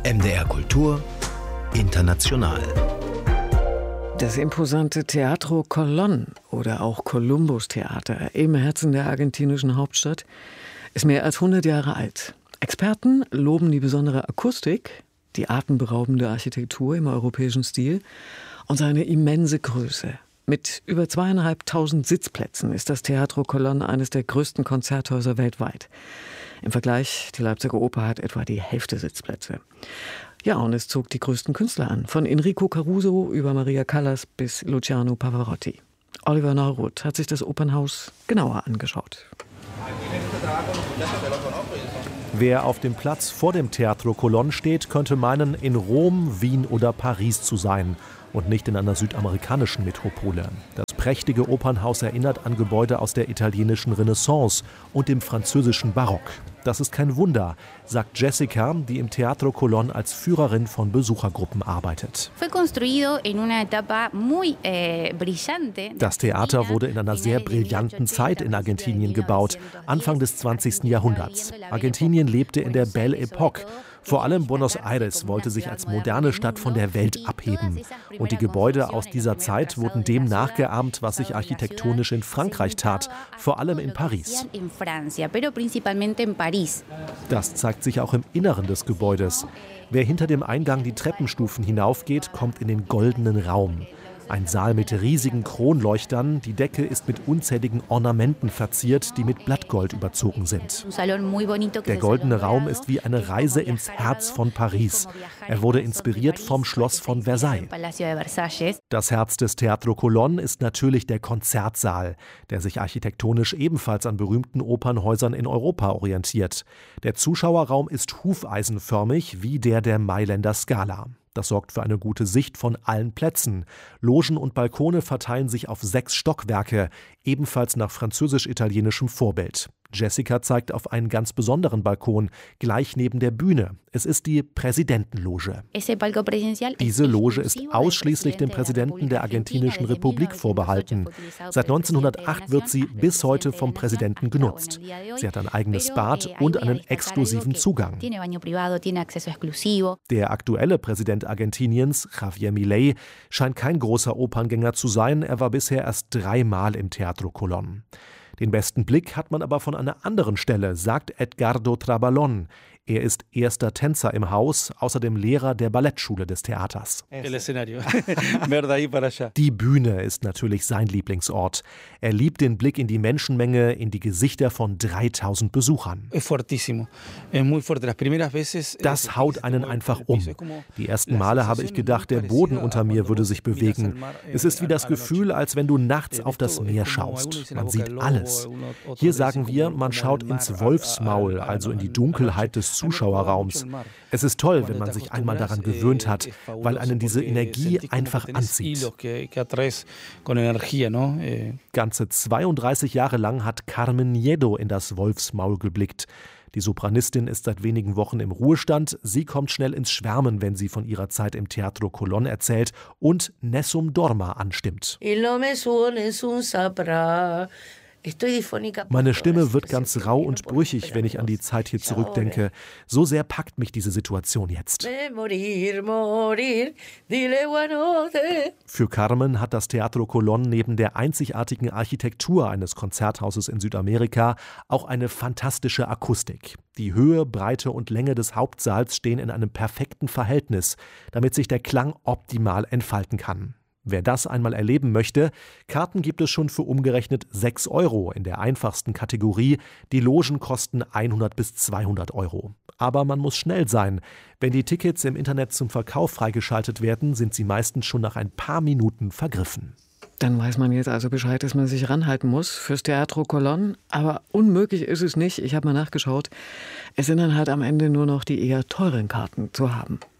MDR Kultur International. Das imposante Teatro Colón oder auch Columbus Theater im Herzen der argentinischen Hauptstadt ist mehr als 100 Jahre alt. Experten loben die besondere Akustik, die atemberaubende Architektur im europäischen Stil und seine immense Größe. Mit über 2.500 Sitzplätzen ist das Teatro Colón eines der größten Konzerthäuser weltweit. Im Vergleich, die Leipziger Oper hat etwa die Hälfte Sitzplätze. Ja, und es zog die größten Künstler an, von Enrico Caruso über Maria Callas bis Luciano Pavarotti. Oliver Neuroth hat sich das Opernhaus genauer angeschaut. Wer auf dem Platz vor dem Teatro Colón steht, könnte meinen, in Rom, Wien oder Paris zu sein und nicht in einer südamerikanischen Metropole. Das prächtige Opernhaus erinnert an Gebäude aus der italienischen Renaissance und dem französischen Barock. Das ist kein Wunder, sagt Jessica, die im Teatro Colón als Führerin von Besuchergruppen arbeitet. Das Theater wurde in einer sehr brillanten Zeit in Argentinien gebaut, Anfang des 20. Jahrhunderts. Argentinien lebte in der Belle Époque. Vor allem Buenos Aires wollte sich als moderne Stadt von der Welt abheben. Und die Gebäude aus dieser Zeit wurden dem nachgeahmt, was sich architektonisch in Frankreich tat, vor allem in Paris. Das zeigt sich auch im Inneren des Gebäudes. Wer hinter dem Eingang die Treppenstufen hinaufgeht, kommt in den goldenen Raum. Ein Saal mit riesigen Kronleuchtern, die Decke ist mit unzähligen Ornamenten verziert, die mit Blattgold überzogen sind. Der goldene Raum ist wie eine Reise ins Herz von Paris. Er wurde inspiriert vom Schloss von Versailles. Das Herz des Teatro Colón ist natürlich der Konzertsaal, der sich architektonisch ebenfalls an berühmten Opernhäusern in Europa orientiert. Der Zuschauerraum ist hufeisenförmig wie der Mailänder Scala. Das sorgt für eine gute Sicht von allen Plätzen. Logen und Balkone verteilen sich auf 6 Stockwerke, ebenfalls nach französisch-italienischem Vorbild. Jessica zeigt auf einen ganz besonderen Balkon, gleich neben der Bühne. Es ist die Präsidentenloge. Diese Loge ist ausschließlich dem Präsidenten der argentinischen Republik vorbehalten. Seit 1908 wird sie bis heute vom Präsidenten genutzt. Sie hat ein eigenes Bad und einen exklusiven Zugang. Der aktuelle Präsident Argentiniens, Javier Milei, scheint kein großer Operngänger zu sein. Er war bisher erst 3-mal im Teatro Colón. Den besten Blick hat man aber von einer anderen Stelle, sagt Edgardo Trabalón. Er ist erster Tänzer im Haus, außerdem Lehrer der Ballettschule des Theaters. Die Bühne ist natürlich sein Lieblingsort. Er liebt den Blick in die Menschenmenge, in die Gesichter von 3000 Besuchern. Das haut einen einfach um. Die ersten Male habe ich gedacht, der Boden unter mir würde sich bewegen. Es ist wie das Gefühl, als wenn du nachts auf das Meer schaust. Man sieht alles. Hier sagen wir, man schaut ins Wolfsmaul, also in die Dunkelheit des Zuschauerraums. Es ist toll, wenn man sich einmal daran gewöhnt hat, weil einen diese Energie einfach anzieht. Ganze 32 Jahre lang hat Carmen Niedo in das Wolfsmaul geblickt. Die Sopranistin ist seit wenigen Wochen im Ruhestand. Sie kommt schnell ins Schwärmen, wenn sie von ihrer Zeit im Teatro Colón erzählt und Nessun Dorma anstimmt. Meine Stimme wird ganz rau und brüchig, wenn ich an die Zeit hier zurückdenke. So sehr packt mich diese Situation jetzt. Für Carmen hat das Teatro Colón neben der einzigartigen Architektur eines Konzerthauses in Südamerika auch eine fantastische Akustik. Die Höhe, Breite und Länge des Hauptsaals stehen in einem perfekten Verhältnis, damit sich der Klang optimal entfalten kann. Wer das einmal erleben möchte, Karten gibt es schon für umgerechnet 6 € in der einfachsten Kategorie. Die Logen kosten 100 bis 200 €. Aber man muss schnell sein. Wenn die Tickets im Internet zum Verkauf freigeschaltet werden, sind sie meistens schon nach ein paar Minuten vergriffen. Dann weiß man jetzt also Bescheid, dass man sich ranhalten muss fürs Teatro Colón. Aber unmöglich ist es nicht. Ich habe mal nachgeschaut. Es sind dann halt am Ende nur noch die eher teuren Karten zu haben.